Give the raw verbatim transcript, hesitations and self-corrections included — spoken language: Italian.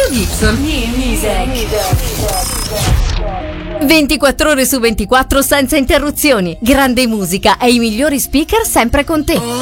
Gibson. ventiquattro ore su ventiquattro senza interruzioni. Grande musica e i migliori speaker sempre con te.